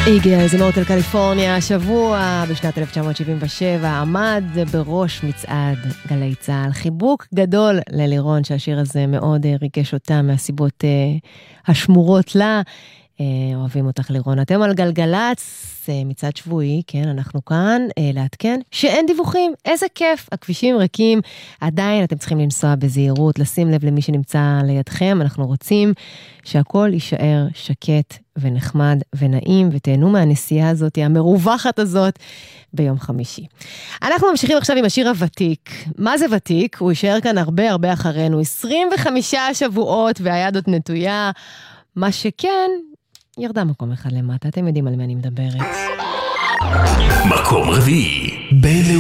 איגלס עם הוטל קליפורניה, השבוע בשנת 1977 עמד בראש מצעד גלי צהל. חיבוק גדול ללירון, שהשיר הזה מאוד ריגש אותה מהסיבות השמורות לה. אוהבים אותך לירון. אתם על גלגלץ, מצעד שבועי, כן, אנחנו כאן לעדכן שאין דיווחים, איזה כיף, הכבישים ריקים, עדיין אתם צריכים לנסוע בזהירות, לשים לב למי שנמצא לידכם, אנחנו רוצים שהכל יישאר שקט ונחמד ונעים, ותהנו מהנסיעה הזאת, המרווחת הזאת, ביום חמישי. אנחנו ממשיכים עכשיו עם השיר הוותיק. מה זה ותיק? הוא יישאר כאן הרבה הרבה אחרינו, 25 שבועות והיד עוד נטויה, מה שכן, ירדה מקום אחד למטה, אתם יודעים על מי אני מדברת. מקום רביעי.